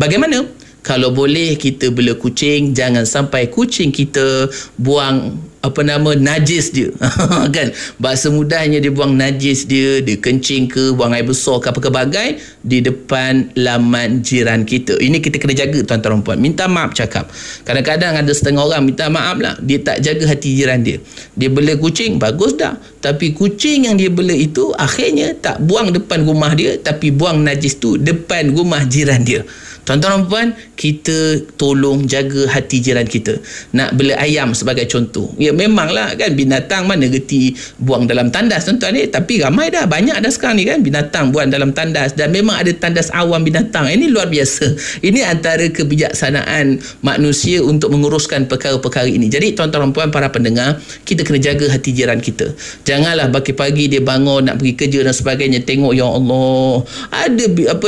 Bagaimana? Kalau boleh kita bela kucing, jangan sampai kucing kita buang najis dia. Kan? Bahasa mudahnya dia buang najis dia kencing ke, buang air besar ke apa ke bagai di depan laman jiran kita. Ini kita kena jaga tuan-tuan dan puan. Minta maaf cakap. Kadang-kadang ada setengah orang minta maaf lah, dia tak jaga hati jiran dia. Dia bela kucing, bagus dah. Tapi kucing yang dia bela itu akhirnya tak buang depan rumah dia, tapi buang najis tu depan rumah jiran dia. Tuan-tuan dan puan, kita tolong jaga hati jiran kita. Nak bela ayam sebagai contoh. Ya memanglah kan, binatang mana reti buang dalam tandas tuan-tuan ni. Tapi ramai dah, banyak dah sekarang ni kan binatang buang dalam tandas. Dan memang ada tandas awam binatang. Ini luar biasa. Ini antara kebijaksanaan manusia untuk menguruskan perkara-perkara ini. Jadi tuan-tuan dan puan, para pendengar, kita kena jaga hati jiran kita. Janganlah pagi-pagi dia bangun nak pergi kerja dan sebagainya, tengok ya Allah ada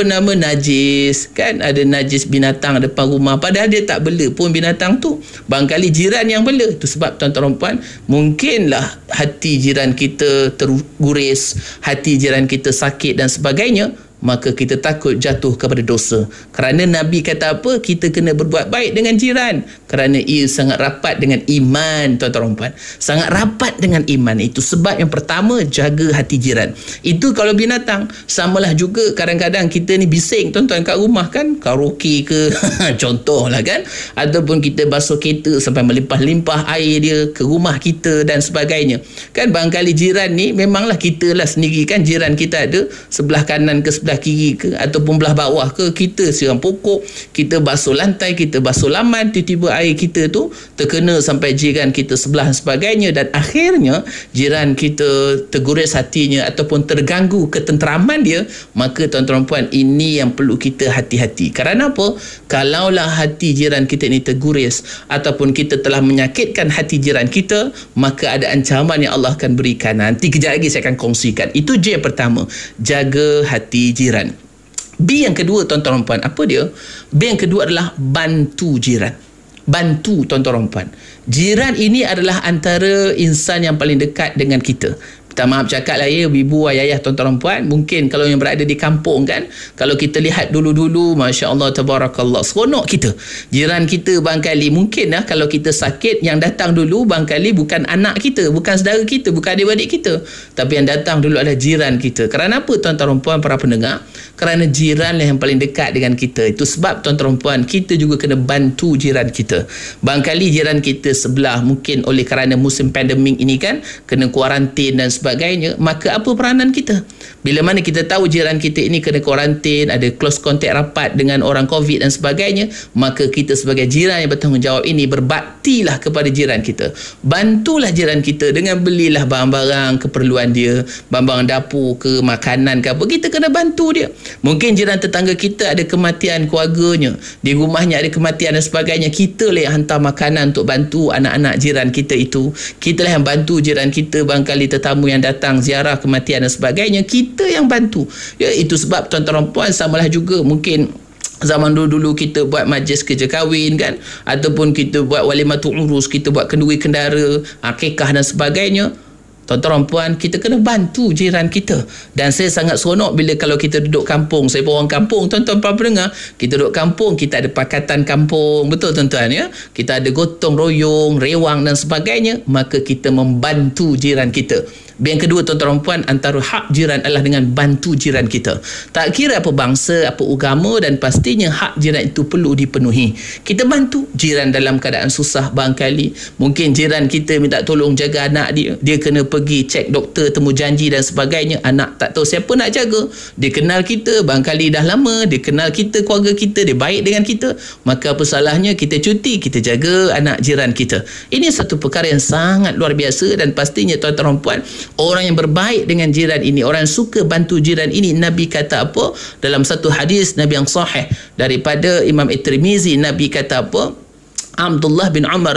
najis kan, ada najis binatang depan rumah, padahal dia tak bela pun binatang tu. Barangkali jiran yang bela. Itu sebab tuan-tuan dan puan, mungkinlah hati jiran kita terguris, hati jiran kita sakit dan sebagainya, maka kita takut jatuh kepada dosa. Kerana Nabi kata apa? Kita kena berbuat baik dengan jiran, kerana ia sangat rapat dengan iman. Tuan-tuan dan puan, sangat rapat dengan iman. Itu sebab yang pertama, jaga hati jiran. Itu kalau binatang. Samalah juga kadang-kadang kita ni bising tuan-tuan kat rumah kan, karaoke ke contohlah kan, ataupun kita basuh kereta sampai melimpah-limpah air dia ke rumah kita dan sebagainya kan. Barangkali jiran ni memanglah kita lah sendiri kan, jiran kita ada sebelah kanan ke sebelah kiri ke, ataupun belah bawah ke, kita siram pokok, kita basuh lantai, kita basuh laman, tiba-tiba air kita tu terkena sampai jiran kita sebelah dan sebagainya, dan akhirnya jiran kita terguris hatinya ataupun terganggu ketenteraman dia. Maka tuan-tuan puan, ini yang perlu kita hati-hati. Kerana apa? Kalaulah hati jiran kita ini terguris ataupun kita telah menyakitkan hati jiran kita, maka ada ancaman yang Allah akan berikan. Nanti kejap lagi saya akan kongsikan. Itu J yang pertama, jaga hati jiran. B yang kedua tuan-tuan dan puan, apa dia? B yang kedua adalah bantu jiran. Bantu tuan-tuan dan puan. Jiran ini adalah antara insan yang paling dekat dengan kita. Minta maaf cakap lah ya, ibu, ayah, tuan-tuan dan puan, mungkin kalau yang berada di kampung kan, kalau kita lihat dulu-dulu, Masya Allah, Tabarakallah, seronok kita. Jiran kita barangkali, mungkin lah kalau kita sakit, yang datang dulu barangkali bukan anak kita, bukan saudara kita, bukan adik-adik kita, tapi yang datang dulu adalah jiran kita. Kerana apa tuan-tuan dan puan, para pendengar? Kerana jiran lah yang paling dekat dengan kita. Itu sebab tuan-tuan dan puan, kita juga kena bantu jiran kita. Barangkali jiran kita sebelah, mungkin oleh kerana musim pandemik ini kan, kena kuarantin dan sebagainya, maka apa peranan kita? Bila mana kita tahu jiran kita ini kena kuarantin, ada close contact rapat dengan orang COVID dan sebagainya, maka kita sebagai jiran yang bertanggungjawab ini berbaktilah kepada jiran kita. Bantulah jiran kita dengan belilah barang-barang keperluan dia, barang-barang dapur ke, makanan ke apa, kita kena bantu dia. Mungkin jiran tetangga kita ada kematian keluarganya, di rumahnya ada kematian dan sebagainya, kita lah yang hantar makanan untuk bantu anak-anak jiran kita itu. Kita lah yang bantu jiran kita, barangkali tetamu yang datang ziarah kematian dan sebagainya, kita yang bantu. Ya, itu sebab tuan-tuan dan puan, samalah juga mungkin zaman dulu-dulu kita buat majlis kerja kahwin kan, ataupun kita buat walimatul urus, kita buat kenduri kendara, akikah dan sebagainya. Tuan-tuan dan puan, kita kena bantu jiran kita. Dan saya sangat seronok bila kalau kita duduk kampung. Saya pun orang kampung, tuan-tuan para pendengar. Kita duduk kampung, kita ada pakatan kampung, betul tuan-tuan ya. Kita ada gotong royong, rewang dan sebagainya. Maka kita membantu jiran kita. Yang kedua tuan-tuan dan puan, antara hak jiran adalah dengan bantu jiran kita. Tak kira apa bangsa, apa agama, dan pastinya hak jiran itu perlu dipenuhi. Kita bantu jiran dalam keadaan susah barangkali. Mungkin jiran kita minta tolong jaga anak dia. Dia kena pergi cek doktor, temu janji dan sebagainya. Anak tak tahu siapa nak jaga. Dia kenal kita, barangkali dah lama. Dia kenal kita, keluarga kita, dia baik dengan kita. Maka apa salahnya kita cuti, kita jaga anak jiran kita. Ini satu perkara yang sangat luar biasa, dan pastinya tuan-tuan dan puan, orang yang berbaik dengan jiran ini, orang yang suka bantu jiran ini, Nabi kata apa? Dalam satu hadis Nabi yang sahih daripada Imam At-Tirmizi, Nabi kata apa? Abdullah bin Amr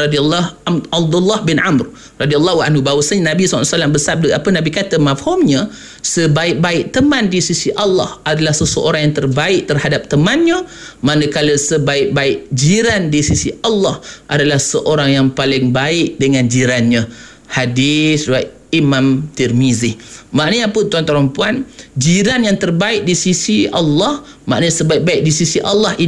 radhiyallahu anhu, bahawasanya Nabi SAW bersabda, apa Nabi kata mafhumnya, sebaik-baik teman di sisi Allah adalah seseorang yang terbaik terhadap temannya, manakala sebaik-baik jiran di sisi Allah adalah seorang yang paling baik dengan jirannya. Hadis riwayat Imam Tirmizi. Maknanya apa tuan-tuan dan puan? Jiran yang terbaik di sisi Allah, maknanya sebaik-baik di sisi Allah